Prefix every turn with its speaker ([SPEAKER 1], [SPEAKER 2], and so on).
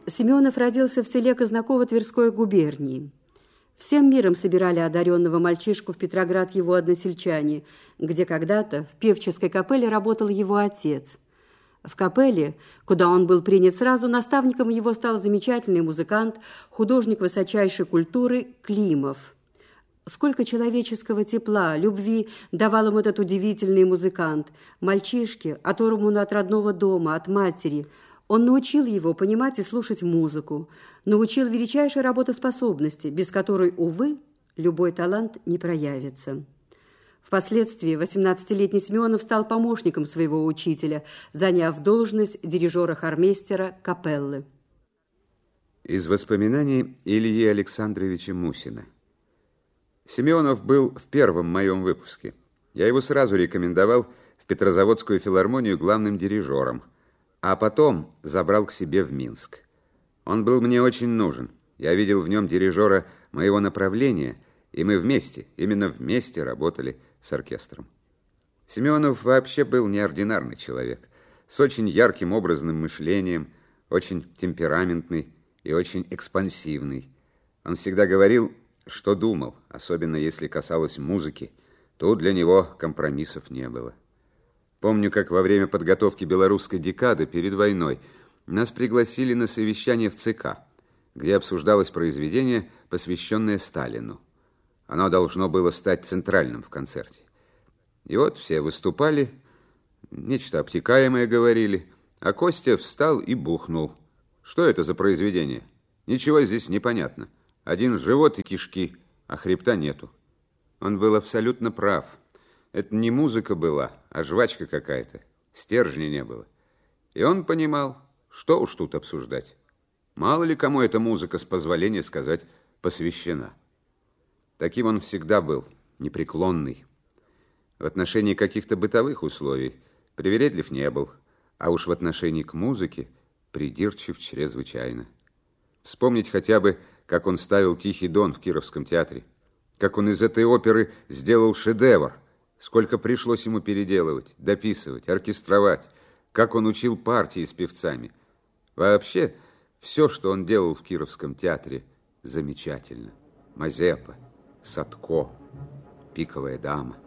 [SPEAKER 1] Семенов родился в селе Казнаково Тверской губернии. Всем миром собирали одаренного мальчишку в Петроград его односельчане, где когда-то в певческой капелле работал его отец. В капелле, куда он был принят сразу, наставником его стал замечательный музыкант, художник высочайшей культуры Климов. Сколько человеческого тепла, любви давал ему этот удивительный музыкант, мальчишке, оторванному от родного дома, от матери. Он научил его понимать и слушать музыку, научил величайшей работоспособности, без которой, увы, любой талант не проявится. Впоследствии 18-летний Семенов стал помощником своего учителя, заняв должность дирижера-хормейстера капеллы.
[SPEAKER 2] Из воспоминаний Ильи Александровича Мусина. Семенов был в первом моем выпуске. Я его сразу рекомендовал в Петрозаводскую филармонию главным дирижером, а потом забрал к себе в Минск. Он был мне очень нужен. Я видел в нем дирижера моего направления, и мы вместе, именно вместе работали с оркестром. Семенов вообще был неординарный человек, с очень ярким образным мышлением, очень темпераментный и очень экспансивный. Он всегда говорил, что думал, особенно если касалось музыки. Тут для него компромиссов не было. Помню, как во время подготовки белорусской декады перед войной нас пригласили на совещание в ЦК, где обсуждалось произведение, посвященное Сталину. Оно должно было стать центральным в концерте. И вот все выступали, нечто обтекаемое говорили, а Костя встал и бухнул. Что это за произведение? Ничего здесь не понятно. Один живот и кишки, а хребта нету. Он был абсолютно прав. Это не музыка была, а жвачка какая-то. Стержня не было. И он понимал, что уж тут обсуждать. Мало ли кому эта музыка, с позволения сказать, посвящена. Таким он всегда был, непреклонный. В отношении каких-то бытовых условий привередлив не был, а уж в отношении к музыке придирчив чрезвычайно. Вспомнить хотя бы, как он ставил «Тихий дон» в Кировском театре, как он из этой оперы сделал шедевр, сколько пришлось ему переделывать, дописывать, оркестровать, как он учил партии с певцами. Вообще, все, что он делал в Кировском театре, замечательно. Мазепа, Садко, «Пиковая дама».